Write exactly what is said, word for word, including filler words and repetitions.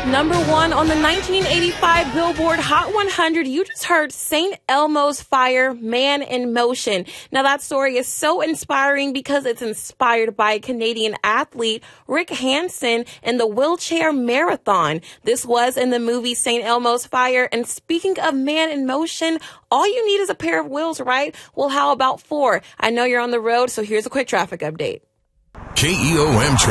Number one on the nineteen eighty-five Billboard Hot one hundred, you just heard Saint Elmo's Fire, Man in Motion. Now that story is so inspiring because it's inspired by Canadian athlete Rick Hansen in the wheelchair marathon. This was in the movie Saint Elmo's Fire. And speaking of Man in Motion, all you need is a pair of wheels, right? Well, how about four? I know you're on the road, so here's a quick traffic update. K E O M